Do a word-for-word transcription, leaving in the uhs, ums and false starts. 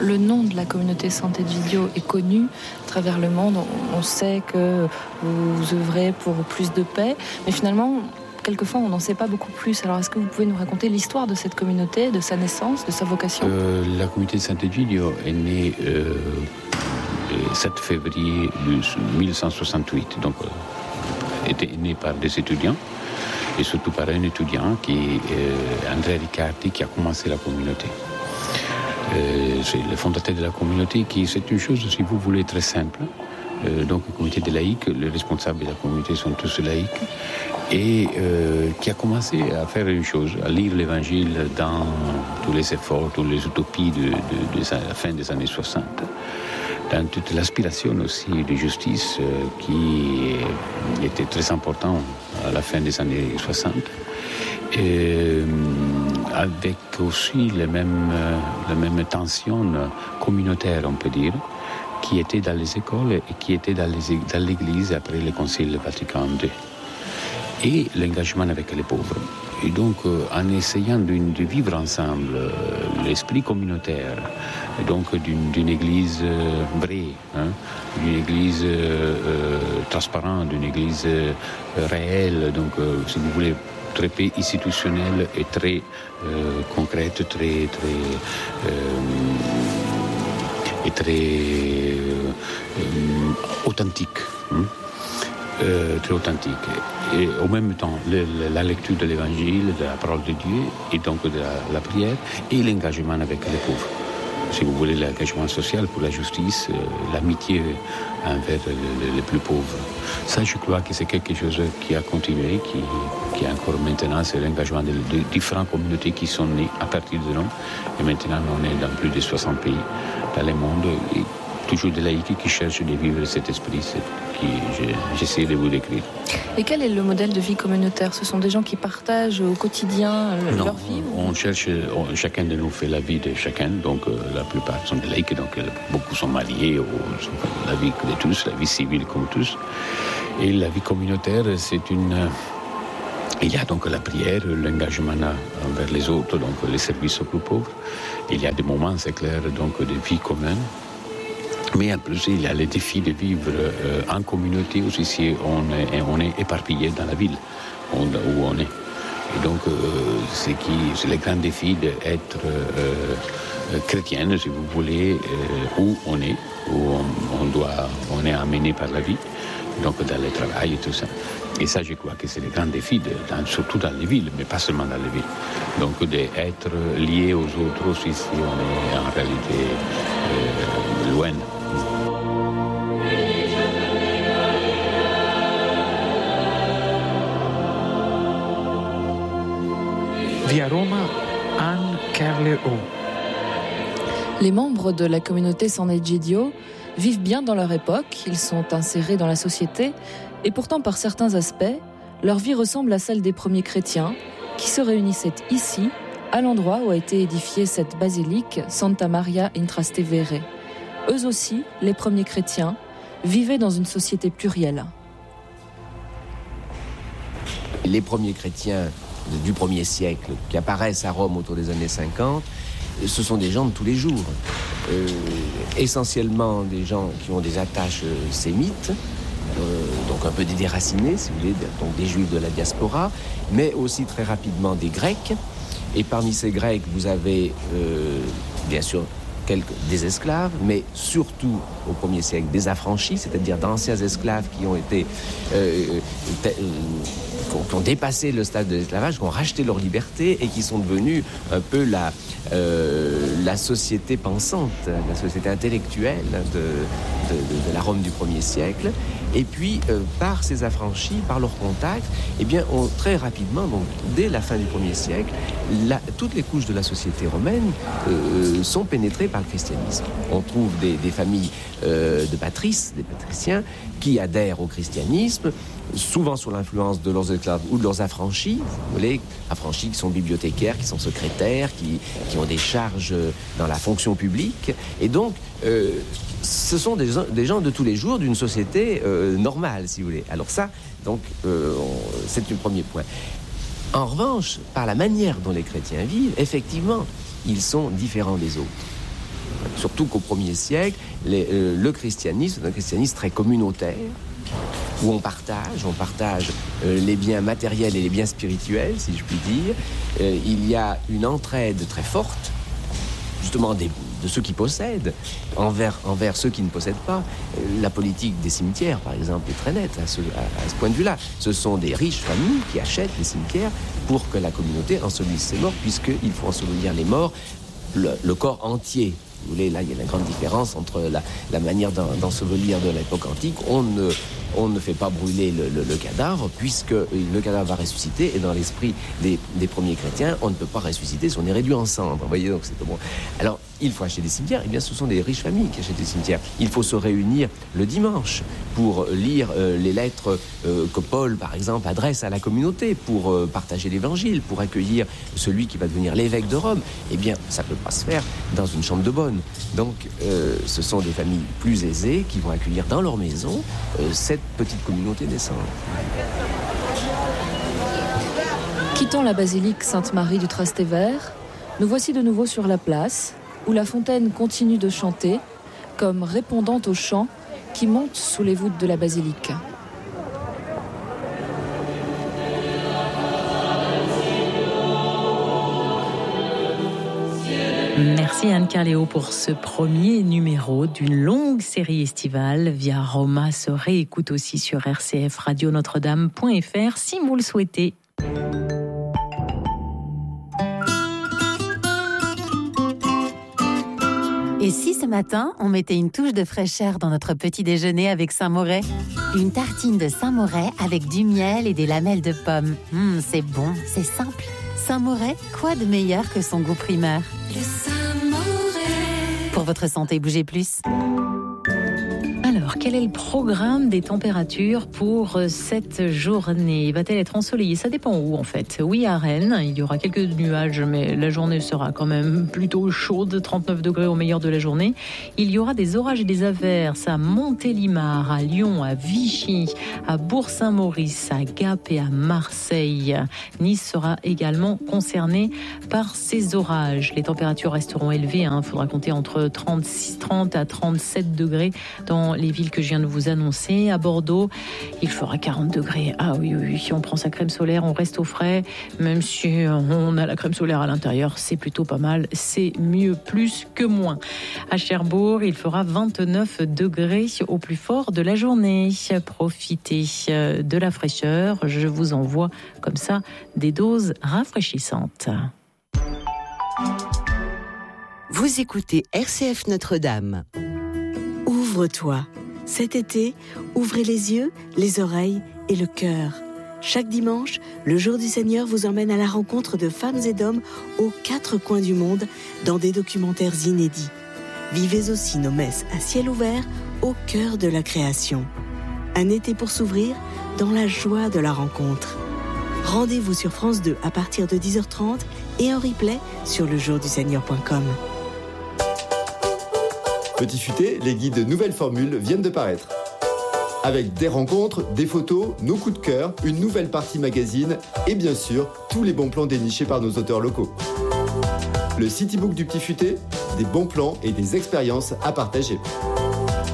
le nom de la communauté Sant'Egidio est connu à travers le monde. On, on sait que vous œuvrez pour plus de paix, mais finalement, quelquefois, on n'en sait pas beaucoup plus. Alors, est-ce que vous pouvez nous raconter l'histoire de cette communauté, de sa naissance, de sa vocation ? euh, La communauté de Sant'Egidio est née euh, le sept février mille cent soixante-huit, donc euh, était née par des étudiants, et surtout par un étudiant qui est euh, Andrea Riccardi, qui a commencé la communauté. Euh, c'est le fondateur de la communauté, qui c'est une chose, si vous voulez, très simple. Euh, donc, la communauté des laïcs, les responsables de la communauté sont tous laïcs, et euh, qui a commencé à faire une chose, à lire l'évangile dans tous les efforts, toutes les utopies de, de, de la fin des années soixante, dans toute l'aspiration aussi de justice euh, qui était très important à la fin des années soixante, et, avec aussi les mêmes, les mêmes tensions communautaires, on peut dire, qui étaient dans les écoles et qui étaient dans, les, dans l'Église après le Concile Vatican deux. Et l'engagement avec les pauvres. Et donc, euh, en essayant de, de vivre ensemble euh, l'esprit communautaire, et donc d'une, d'une église euh, vraie, hein, d'une église euh, euh, transparente, d'une église euh, réelle, donc, euh, si vous voulez, très peu institutionnelle et très euh, concrète, très, très, euh, et très euh, euh, authentique. Hein. Euh, très authentique. Et en même temps, le, le, la lecture de l'évangile, de la parole de Dieu, et donc de la, la prière, et l'engagement avec les pauvres. Si vous voulez, l'engagement social pour la justice, euh, l'amitié envers les, les plus pauvres. Ça, je crois que c'est quelque chose qui a continué, qui, qui est encore maintenant, c'est l'engagement de, de différentes communautés qui sont nées à partir de là. Et maintenant, on est dans plus de soixante pays dans le monde. Et toujours des laïcs qui cherchent de vivre cet esprit que j'essaie de vous décrire. Et quel est le modèle de vie communautaire ? Ce sont des gens qui partagent au quotidien non, leur vie ? On cherche, on, chacun de nous fait la vie de chacun, donc euh, la plupart sont des laïcs, donc euh, beaucoup sont mariés, ou sont la vie de tous, la vie civile comme tous. Et la vie communautaire, c'est une... Euh, il y a donc la prière, l'engagement envers les autres, donc les services aux plus pauvres. Il y a des moments, c'est clair, donc de vie commune. Mais en plus, il y a le défi de vivre euh, en communauté aussi si on est, on est éparpillé dans la ville on, où on est. Et donc, euh, c'est, qui, c'est le grand défi d'être euh, chrétienne, si vous voulez, euh, où on est, où on, on, doit, on est amené par la vie, donc dans le travail et tout ça. Et ça, je crois que c'est le grand défi, de, dans, surtout dans les villes, mais pas seulement dans les villes. Donc, d'être lié aux autres aussi si on est en réalité euh, loin. Via Roma, Anne Kerleo. Les membres de la communauté Sant'Egidio vivent bien dans leur époque, ils sont insérés dans la société, et pourtant par certains aspects, leur vie ressemble à celle des premiers chrétiens, qui se réunissaient ici, à l'endroit où a été édifiée cette basilique Santa Maria in Trastevere. Eux aussi, les premiers chrétiens, vivaient dans une société plurielle. Les premiers chrétiens du premier siècle qui apparaissent à Rome autour des années cinquante, ce sont des gens de tous les jours. Euh, essentiellement des gens qui ont des attaches euh, sémites, euh, donc un peu des déracinés, si vous voulez, donc des juifs de la diaspora, mais aussi très rapidement des Grecs. Et parmi ces Grecs, vous avez euh, bien sûr quelques, des esclaves, mais surtout au premier siècle des affranchis, c'est-à-dire d'anciens esclaves qui ont été euh, euh, qui ont dépassé le stade de l'esclavage, qui ont racheté leur liberté et qui sont devenus un peu la, euh, la société pensante, la société intellectuelle de, de, de, de la Rome du premier siècle. Et puis, euh, par ces affranchis, par leur contact, eh bien, on, très rapidement, donc, dès la fin du premier siècle, la, toutes les couches de la société romaine euh, sont pénétrées par le christianisme. On trouve des, des familles euh, de patrices, des patriciens, qui adhèrent au christianisme, souvent sous l'influence de leurs esclaves ou de leurs affranchis, vous voyez, affranchis qui sont bibliothécaires, qui sont secrétaires, qui, qui ont des charges dans la fonction publique. Et donc, euh, ce sont des, des gens de tous les jours d'une société euh, normale, si vous voulez. Alors ça, donc, euh, on, c'est le premier point. En revanche, par la manière dont les chrétiens vivent, effectivement, ils sont différents des autres. Surtout qu'au premier siècle, les, euh, le christianisme est un christianisme très communautaire, où on partage, on partage euh, les biens matériels et les biens spirituels, si je puis dire. Euh, il y a une entraide très forte, justement des, de ceux qui possèdent, envers, envers ceux qui ne possèdent pas. Euh, la politique des cimetières, par exemple, est très nette à ce, à, à ce point de vue-là. Ce sont des riches familles qui achètent les cimetières pour que la communauté ensevelisse ses morts, puisqu'il faut ensevelir les morts, le, le corps entier. Vous voulez, là, il y a la grande différence entre la, la manière d'ensevelir de l'époque antique. On ne, on ne fait pas brûler le, le, le cadavre, puisque le cadavre va ressusciter, et dans l'esprit des, des premiers chrétiens, on ne peut pas ressusciter si on est réduit en cendres. Vous voyez, donc c'est bon. Alors, il faut acheter des cimetières. Eh bien, ce sont des riches familles qui achètent des cimetières. Il faut se réunir le dimanche pour lire euh, les lettres euh, que Paul, par exemple, adresse à la communauté, pour euh, partager l'évangile, pour accueillir celui qui va devenir l'évêque de Rome. Eh bien, ça ne peut pas se faire dans une chambre de bonne. Donc, euh, ce sont des familles plus aisées qui vont accueillir dans leur maison euh, cette petite communauté naissante. Quittant la basilique Sainte-Marie du Trastevere, nous voici de nouveau sur la place, où la fontaine continue de chanter, comme répondant au chant qui monte sous les voûtes de la basilique. Merci Anne Carléo pour ce premier numéro d'une longue série estivale. Via Roma se réécoute aussi sur r c f radio notre dame point f r si vous le souhaitez. Et si ce matin, on mettait une touche de fraîcheur dans notre petit déjeuner avec Saint-Moret ? Une tartine de Saint-Moret avec du miel et des lamelles de pommes. Mmh, c'est bon, c'est simple. Saint-Moret, quoi de meilleur que son goût primaire ? Le Saint-Moret. Pour votre santé, bougez plus. Alors, quel est le programme des températures pour cette journée ? Va-t-elle être ensoleillée ? Ça dépend où, en fait. Oui, à Rennes, il y aura quelques nuages, mais la journée sera quand même plutôt chaude, trente-neuf degrés au meilleur de la journée. Il y aura des orages et des averses à Montélimar, à Lyon, à Vichy, à Bourg-Saint-Maurice, à Gap et à Marseille. Nice sera également concernée par ces orages. Les températures resteront élevées. Il hein. faudra compter entre trente-six, trente à trente-sept degrés dans les villes que je viens de vous annoncer. À Bordeaux, il fera quarante degrés. Ah oui, oui, si on prend sa crème solaire, on reste au frais. Même si on a la crème solaire à l'intérieur, c'est plutôt pas mal. C'est mieux plus que moins. À Cherbourg, il fera vingt-neuf degrés au plus fort de la journée. Profitez de la fraîcheur. Je vous envoie comme ça des doses rafraîchissantes. Vous écoutez R C F Notre-Dame. Ouvre-toi. Cet été, ouvrez les yeux, les oreilles et le cœur. Chaque dimanche, le Jour du Seigneur vous emmène à la rencontre de femmes et d'hommes aux quatre coins du monde dans des documentaires inédits. Vivez aussi nos messes à ciel ouvert au cœur de la création. Un été pour s'ouvrir dans la joie de la rencontre. Rendez-vous sur France deux à partir de dix heures trente et en replay sur le jour du seigneur point com. Petit futé, les guides Nouvelles Formules viennent de paraître. Avec des rencontres, des photos, nos coups de cœur, une nouvelle partie magazine et bien sûr, tous les bons plans dénichés par nos auteurs locaux. Le Citybook du Petit Futé, des bons plans et des expériences à partager.